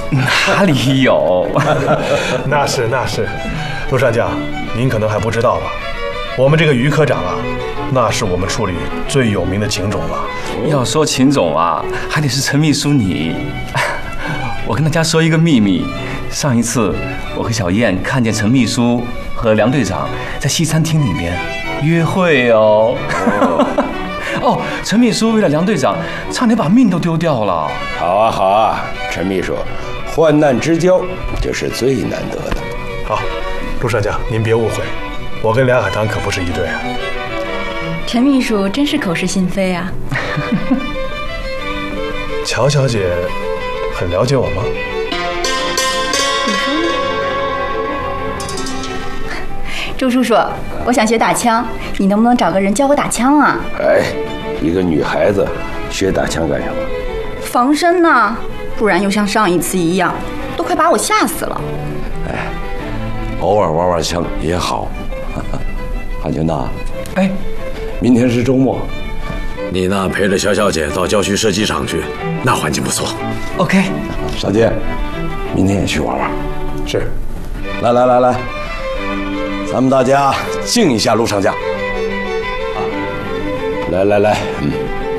哪里有？ 那是，陆上将，您可能还不知道吧？我们这个于科长啊，那是我们处里最有名的情种了。 要说秦总啊，还得是陈秘书你。我跟大家说一个秘密，上一次我和小燕看见陈秘书和梁队长在西餐厅里面约会哦。哦，陈秘书为了梁队长，差点把命都丢掉了。 好啊，陈秘书，患难之交，这是最难得的。 好，陆上将，您别误会，我跟梁海棠可不是一对啊。 陈秘书真是口是心非啊。 乔小姐很了解我吗？ 你说呢？周叔叔，我想学打枪，你能不能找个人教我打枪啊？ 哎，一个女孩子学打枪干什么？ 防身呢，不然又像上一次一样，都快把我吓死了。 哎，偶尔玩玩枪也好。汉军呐， 哎， 明天是周末，你呢陪着小姐到郊区射击场去，那环境不错。 OK， 少杰，明天也去玩玩。 是。 来，咱们大家敬一下陆上将。 来，